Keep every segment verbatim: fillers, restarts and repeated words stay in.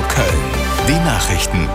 Köln. Die Nachrichten.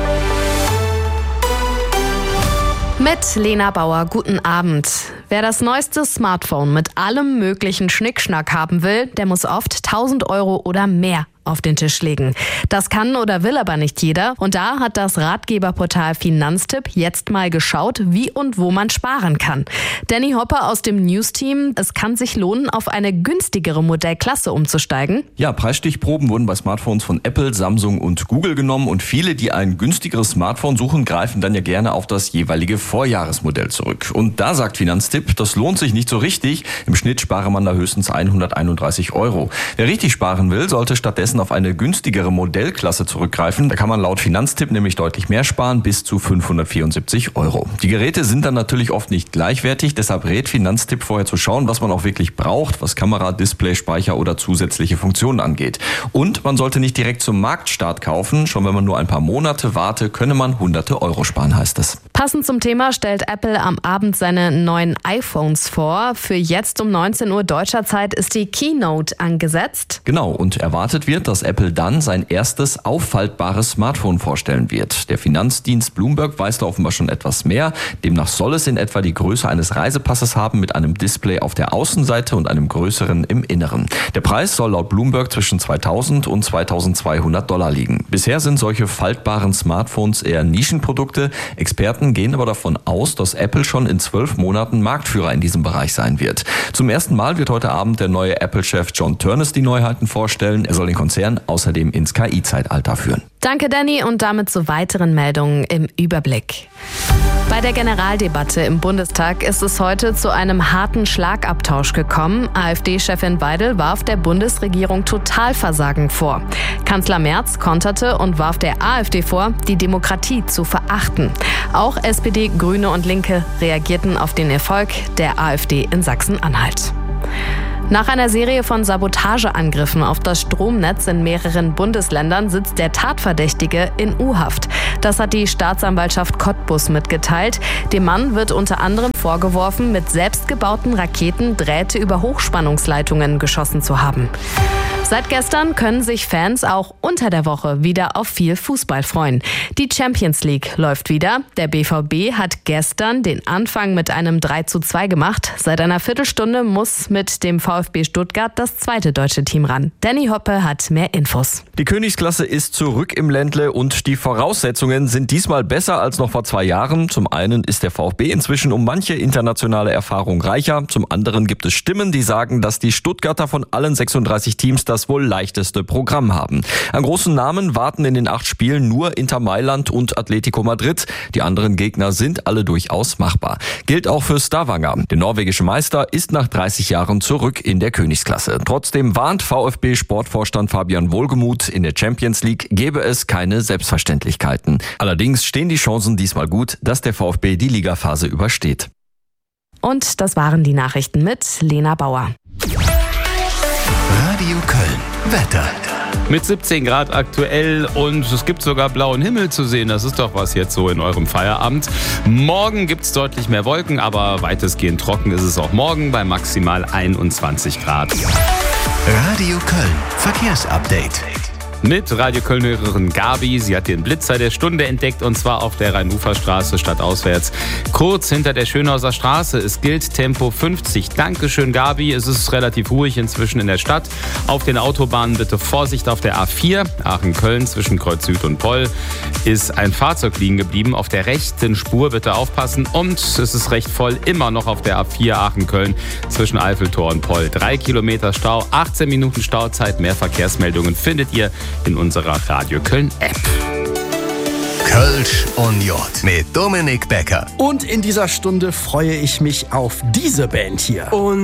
Mit Lena Bauer, guten Abend. Wer das neueste Smartphone mit allem möglichen Schnickschnack haben will, der muss oft tausend Euro oder mehr auf den Tisch legen. Das kann oder will aber nicht jeder. Und da hat das Ratgeberportal Finanztipp jetzt mal geschaut, wie und wo man sparen kann. Danny Hopper aus dem News-Team, es kann sich lohnen, auf eine günstigere Modellklasse umzusteigen. Ja, Preisstichproben wurden bei Smartphones von Apple, Samsung und Google genommen. Und viele, die ein günstigeres Smartphone suchen, greifen dann ja gerne auf das jeweilige Vorjahresmodell zurück. Und da sagt Finanztipp, das lohnt sich nicht so richtig. Im Schnitt spare man da höchstens hunderteinunddreißig Euro. Wer richtig sparen will, sollte stattdessen auf eine günstigere Modellklasse zurückgreifen. Da kann man laut Finanztipp nämlich deutlich mehr sparen, bis zu fünfhundertvierundsiebzig Euro. Die Geräte sind dann natürlich oft nicht gleichwertig, deshalb rät Finanztipp vorher zu schauen, was man auch wirklich braucht, was Kamera, Display, Speicher oder zusätzliche Funktionen angeht. Und man sollte nicht direkt zum Marktstart kaufen. Schon wenn man nur ein paar Monate warte, könne man hunderte Euro sparen, heißt es. Passend zum Thema stellt Apple am Abend seine neuen iPhones vor. Für jetzt um neunzehn Uhr deutscher Zeit ist die Keynote angesetzt. Genau, und erwartet wird, dass Apple dann sein erstes auffaltbares Smartphone vorstellen wird. Der Finanzdienst Bloomberg weiß da offenbar schon etwas mehr. Demnach soll es in etwa die Größe eines Reisepasses haben mit einem Display auf der Außenseite und einem größeren im Inneren. Der Preis soll laut Bloomberg zwischen zweitausend und zweitausendzweihundert Dollar liegen. Bisher sind solche faltbaren Smartphones eher Nischenprodukte. Experten gehen aber davon aus, dass Apple schon in zwölf Monaten Marktführer in diesem Bereich sein wird. Zum ersten Mal wird heute Abend der neue Apple-Chef John Ternus die Neuheiten vorstellen. Er soll den Konzern außerdem ins K I-Zeitalter führen. Danke, Danny, und damit zu weiteren Meldungen im Überblick. Bei der Generaldebatte im Bundestag ist es heute zu einem harten Schlagabtausch gekommen. AfD-Chefin Weidel warf der Bundesregierung Totalversagen vor. Kanzler Merz konterte und warf der AfD vor, die Demokratie zu verachten. Auch S P D, Grüne und Linke reagierten auf den Erfolg der AfD in Sachsen-Anhalt. Nach einer Serie von Sabotageangriffen auf das Stromnetz in mehreren Bundesländern sitzt der Tatverdächtige in U-Haft. Das hat die Staatsanwaltschaft Cottbus mitgeteilt. Dem Mann wird unter anderem vorgeworfen, mit selbstgebauten Raketen Drähte über Hochspannungsleitungen geschossen zu haben. Seit gestern können sich Fans auch unter der Woche wieder auf viel Fußball freuen. Die Champions League läuft wieder. Der B V B hat gestern den Anfang mit einem drei zu zwei gemacht. Seit einer Viertelstunde muss mit dem VfB Stuttgart das zweite deutsche Team ran. Danny Hoppe hat mehr Infos. Die Königsklasse ist zurück im Ländle und die Voraussetzungen sind diesmal besser als noch vor zwei Jahren. Zum einen ist der VfB inzwischen um manche internationale Erfahrung reicher. Zum anderen gibt es Stimmen, die sagen, dass die Stuttgarter von allen sechsunddreißig Teams das wohl leichteste Programm haben. An großen Namen warten in den acht Spielen nur Inter Mailand und Atletico Madrid. Die anderen Gegner sind alle durchaus machbar. Gilt auch für Stavanger. Der norwegische Meister ist nach dreißig Jahren zurück in der Königsklasse. Trotzdem warnt VfB-Sportvorstand Fabian Wohlgemuth, in der Champions League gebe es keine Selbstverständlichkeiten. Allerdings stehen die Chancen diesmal gut, dass der VfB die Ligaphase übersteht. Und das waren die Nachrichten mit Lena Bauer. Radio Köln. Wetter. Mit siebzehn Grad aktuell und es gibt sogar blauen Himmel zu sehen. Das ist doch was jetzt so in eurem Feierabend. Morgen gibt es deutlich mehr Wolken, aber weitestgehend trocken ist es auch morgen bei maximal einundzwanzig Grad. Radio Köln. Verkehrsupdate. Mit Radio Köln-Hörerin Gabi. Sie hat den Blitzer der Stunde entdeckt und zwar auf der Rhein-Ufer-Straße stadtauswärts. Kurz hinter der Schönhauser Straße. Es gilt Tempo fünfzig. Dankeschön, Gabi. Es ist relativ ruhig inzwischen in der Stadt. Auf den Autobahnen bitte Vorsicht auf der A vier. Aachen-Köln zwischen Kreuz Süd und Poll ist ein Fahrzeug liegen geblieben. Auf der rechten Spur bitte aufpassen. Und es ist recht voll immer noch auf der A vier Aachen-Köln zwischen Eiffeltor und Poll. Drei Kilometer Stau, achtzehn Minuten Stauzeit. Mehr Verkehrsmeldungen findet ihr in unserer Radio Köln App. Kölsch und J mit Dominik Becker. Und in dieser Stunde freue ich mich auf diese Band hier. Und